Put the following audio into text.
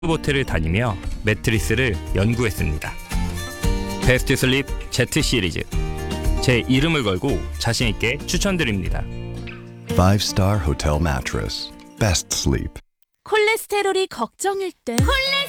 보트를 다니며 매트리스를 연구했습니다. 베스트 슬립 Z 시리즈, 제 이름을 걸고 자신 있게 추천드립니다. 5-star hotel mattress. Best sleep. 콜레스테롤이 걱정일 땐